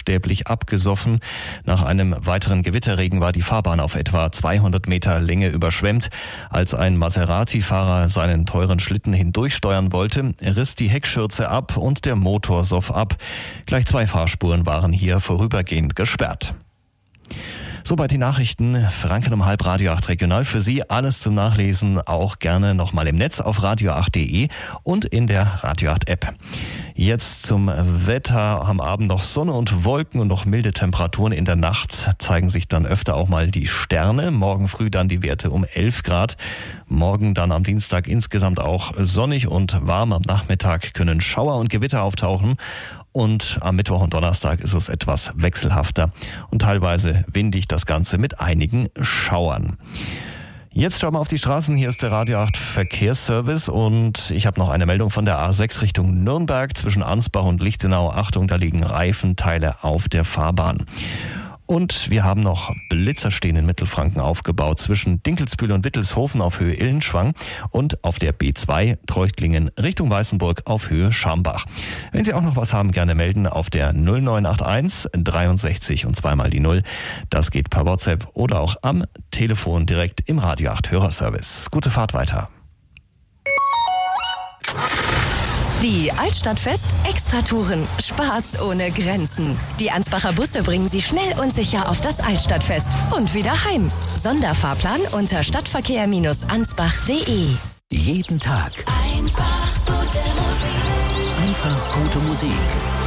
buchstäblich abgesoffen. Nach einem weiteren Gewitterregen war die Fahrbahn auf etwa 200 Meter Länge überschwemmt. Als ein Maserati-Fahrer seinen teuren Schlitten hindurchsteuern wollte, riss die Heckschürze ab und der Motor soff ab. Gleich 2 Fahrspuren waren hier vorübergehend gesperrt. Soweit die Nachrichten. Franken um halb, Radio 8 Regional für Sie. Alles zum Nachlesen auch gerne nochmal im Netz auf radio8.de und in der Radio 8 App. Jetzt zum Wetter. Am Abend noch Sonne und Wolken und noch milde Temperaturen. In der Nacht zeigen sich dann öfter auch mal die Sterne. Morgen früh dann die Werte um 11 Grad. Morgen dann am Dienstag insgesamt auch sonnig und warm. Am Nachmittag können Schauer und Gewitter auftauchen. Und am Mittwoch und Donnerstag ist es etwas wechselhafter und teilweise windig, das Ganze mit einigen Schauern. Jetzt schauen wir auf die Straßen. Hier ist der Radio 8 Verkehrsservice und ich habe noch eine Meldung von der A6 Richtung Nürnberg zwischen Ansbach und Lichtenau. Achtung, da liegen Reifenteile auf der Fahrbahn. Und wir haben noch Blitzer stehen in Mittelfranken aufgebaut zwischen Dinkelsbühl und Wittelshofen auf Höhe Illenschwang und auf der B2 Treuchtlingen Richtung Weißenburg auf Höhe Schambach. Wenn Sie auch noch was haben, gerne melden auf der 0981 63 und zweimal die 0. Das geht per WhatsApp oder auch am Telefon direkt im Radio 8 Hörerservice. Gute Fahrt weiter. Die Altstadtfest Extratouren. Spaß ohne Grenzen. Die Ansbacher Busse bringen Sie schnell und sicher auf das Altstadtfest und wieder heim. Sonderfahrplan unter stadtverkehr-ansbach.de. Jeden Tag. Einfach gute Musik.